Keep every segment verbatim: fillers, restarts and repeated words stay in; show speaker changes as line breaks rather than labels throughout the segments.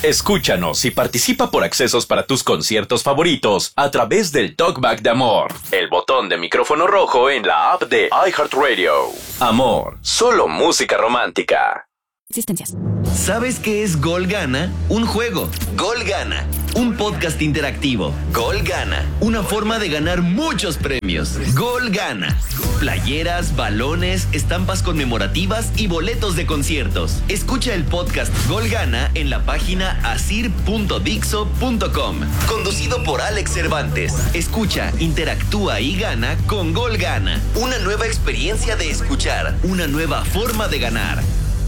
Escúchanos y participa por accesos para tus conciertos favoritos a través del Talkback de Amor, el botón de micrófono rojo en la app de iHeartRadio. Amor, solo música romántica.
Existencias.
¿Sabes qué es Gol Gana? Un juego. Gol Gana. Un podcast interactivo. Gol Gana. Una forma de ganar muchos premios. Gol Gana. Playeras, balones, estampas conmemorativas y boletos de conciertos. Escucha el podcast Gol Gana en la página asir punto dixo punto com. Conducido por Alex Cervantes. Escucha, interactúa y gana con Gol Gana. Una nueva experiencia de escuchar. Una nueva forma de ganar.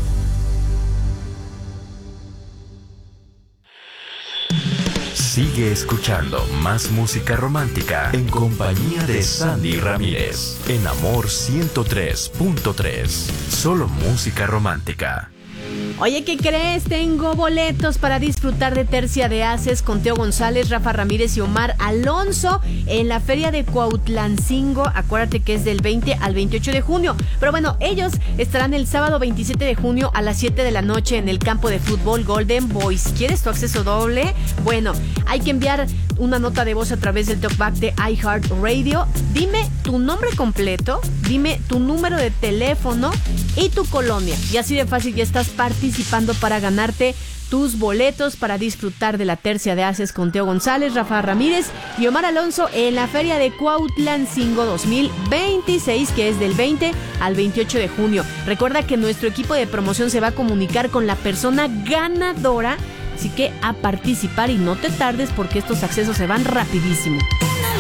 Sigue escuchando más música romántica en compañía de Sandy Ramírez en Amor ciento tres punto tres. Solo música romántica.
Oye, ¿qué crees? Tengo boletos para disfrutar de Tercia de Haces con Teo González, Rafa Ramírez y Omar Alonso en la Feria de Cuautlancingo. Acuérdate que es del veinte al veintiocho de junio. Pero bueno, ellos estarán el sábado veintisiete de junio a las siete de la noche en el campo de fútbol Golden Boys. ¿Quieres tu acceso doble? Bueno, hay que enviar una nota de voz a través del talkback de iHeartRadio. Dime tu nombre completo, dime tu número de teléfono y tu colonia. Y así de fácil ya estás participando para ganarte tus boletos para disfrutar de la Tercia de Haces con Teo González, Rafa Ramírez y Omar Alonso en la Feria de Cuautlancingo dos mil veintiséis, que es del veinte al veintiocho de junio. Recuerda que nuestro equipo de promoción se va a comunicar con la persona ganadora, así que a participar y no te tardes porque estos accesos se van rapidísimo.